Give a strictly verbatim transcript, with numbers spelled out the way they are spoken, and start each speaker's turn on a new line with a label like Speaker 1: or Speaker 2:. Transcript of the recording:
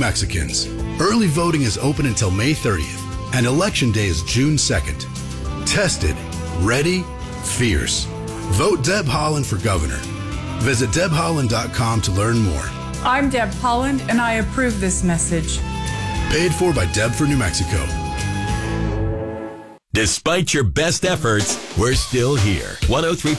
Speaker 1: Mexicans. Early voting is open until May thirtieth, and Election Day is June second. Tested, ready, fierce. Vote Deb Haaland for governor. Visit deb haaland dot com to learn more.
Speaker 2: I'm Deb Haaland, and I approve this message.
Speaker 1: Paid for by Deb for New Mexico.
Speaker 3: Despite your best efforts, we're still here. one oh three point